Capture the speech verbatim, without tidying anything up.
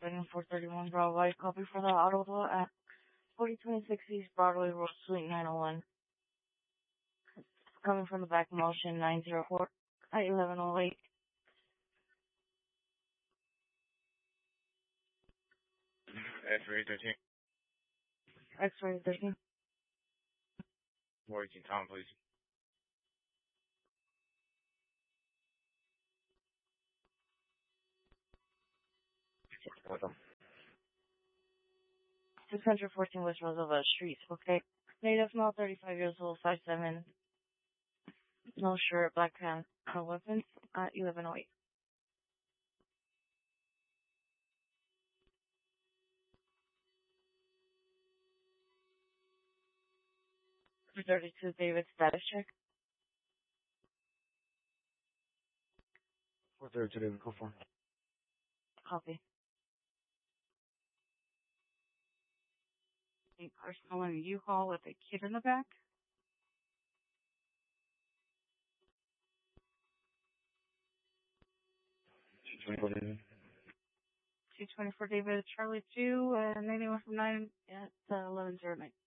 Expecting four thirty-one Broadway. Copy for the auto at forty twenty-six East Broadway Road, Suite nine oh one. Coming from the back, motion nine zero four at eleven oh eight. X-ray thirteen. X-ray thirteen. Working Tom, please. six fourteen West Roosevelt Street, okay. Native male, thirty-five years old, five seven. No shirt, black pants, no weapons, at eleven oh eight. thirty-two David, status check. four thirty-two David, go for it. Copy. A personal in a U-Haul with a kid in the back. two twenty-four David. two twenty-four David, Charlie two, and anyone from nine at uh, eleven oh nine.